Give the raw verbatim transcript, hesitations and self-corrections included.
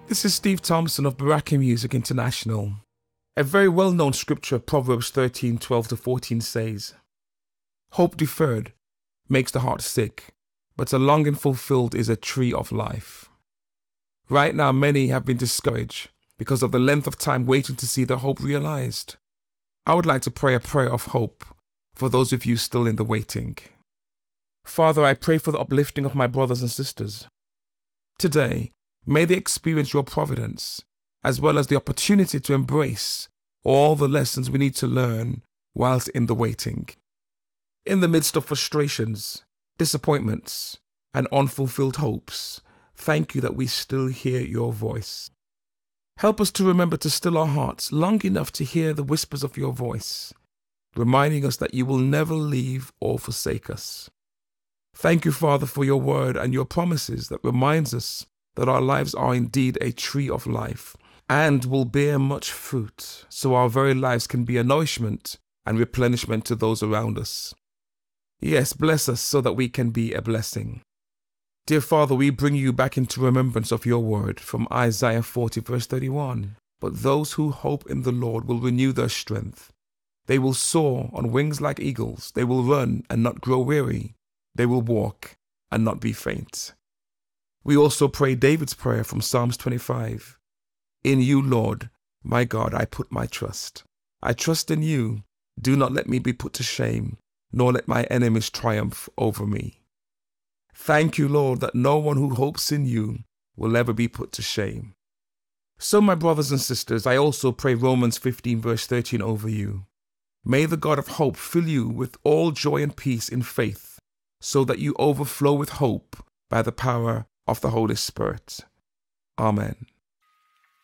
This is Steve Thompson of Baraka Music International. A very well-known scripture, Proverbs thirteen, twelve to fourteen says, "Hope deferred makes the heart sick, but a longing fulfilled is a tree of life." Right now, many have been discouraged because of the length of time waiting to see their hope realized. I would like to pray a prayer of hope for those of you still in the waiting. Father, I pray for the uplifting of my brothers and sisters. Today, may they experience your providence, as well as the opportunity to embrace all the lessons we need to learn whilst in the waiting. In the midst of frustrations, disappointments, and unfulfilled hopes, thank you that we still hear your voice. Help us to remember to still our hearts long enough to hear the whispers of your voice, reminding us that you will never leave or forsake us. Thank you, Father, for your word and your promises that reminds us that our lives are indeed a tree of life and will bear much fruit, so our very lives can be a nourishment and replenishment to those around us. Yes, bless us so that we can be a blessing. Dear Father, we bring you back into remembrance of your word from Isaiah forty, verse thirty-one. But those who hope in the Lord will renew their strength. They will soar on wings like eagles. They will run and not grow weary. They will walk and not be faint. We also pray David's prayer from Psalms twenty-five. In you, Lord, my God, I put my trust. I trust in you. Do not let me be put to shame, nor let my enemies triumph over me. Thank you, Lord, that no one who hopes in you will ever be put to shame. So, my brothers and sisters, I also pray Romans fifteen, verse thirteen over you. May the God of hope fill you with all joy and peace in faith, so that you overflow with hope by the power of the Holy Spirit. Amen.